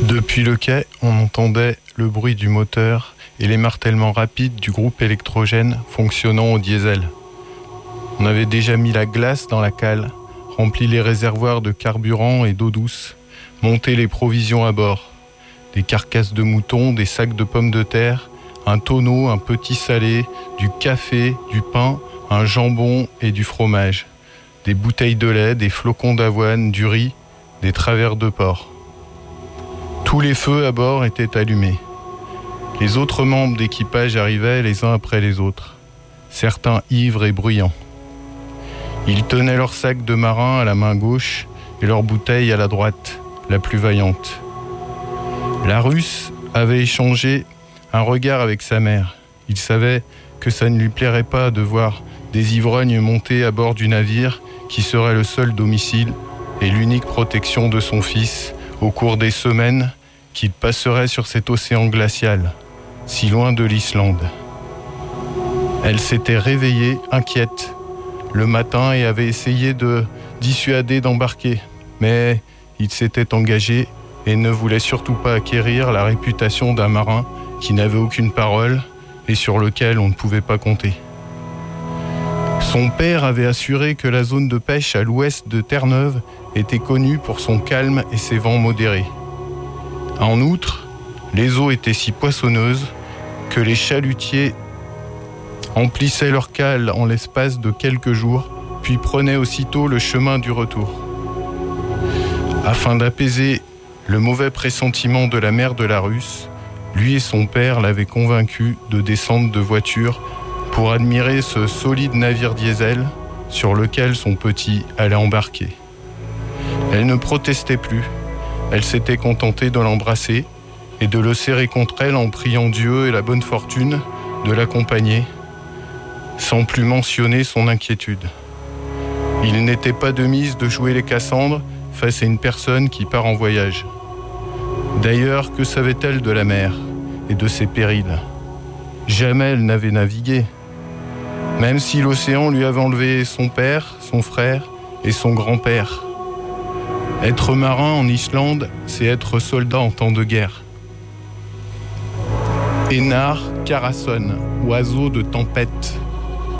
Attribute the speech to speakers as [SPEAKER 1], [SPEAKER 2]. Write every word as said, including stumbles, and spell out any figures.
[SPEAKER 1] Depuis le quai, on entendait le bruit du moteur et les martèlements rapides du groupe électrogène fonctionnant au diesel. On avait déjà mis la glace dans la cale, rempli les réservoirs de carburant et d'eau douce, monté les provisions à bord. Des carcasses de moutons, des sacs de pommes de terre, un tonneau, un petit salé, du café, du pain, un jambon et du fromage. Des bouteilles de lait, des flocons d'avoine, du riz, des travers de porc. Tous les feux à bord étaient allumés. Les autres membres d'équipage arrivaient les uns après les autres, certains ivres et bruyants. Ils tenaient leur sac de marin à la main gauche et leur bouteille à la droite, la plus vaillante. La Russe avait échangé un regard avec sa mère. Il savait que ça ne lui plairait pas de voir des ivrognes monter à bord du navire qui serait le seul domicile et l'unique protection de son fils au cours des semaines qu'il passerait sur cet océan glacial, si loin de l'Islande. Elle s'était réveillée, inquiète, le matin et avait essayé de dissuader d'embarquer, mais il s'était engagé et ne voulait surtout pas acquérir la réputation d'un marin qui n'avait aucune parole et sur lequel on ne pouvait pas compter. Son père avait assuré que la zone de pêche à l'ouest de Terre-Neuve était connue pour son calme et ses vents modérés. En outre, les eaux étaient si poissonneuses que les chalutiers emplissaient leurs cales en l'espace de quelques jours, puis prenaient aussitôt le chemin du retour. Afin d'apaiser le mauvais pressentiment de la mère de la Russe, lui et son père l'avaient convaincu de descendre de voiture pour admirer ce solide navire diesel sur lequel son petit allait embarquer. Elle ne protestait plus, elle s'était contentée de l'embrasser et de le serrer contre elle en priant Dieu et la bonne fortune de l'accompagner, sans plus mentionner son inquiétude. Il n'était pas de mise de jouer les Cassandres face à une personne qui part en voyage. D'ailleurs, que savait-elle de la mer et de ses périls ? Jamais elle n'avait navigué. Même si l'océan lui avait enlevé son père, son frère et son grand-père. Être marin en Islande, c'est être soldat en temps de guerre. Einar Karason, oiseau de tempête.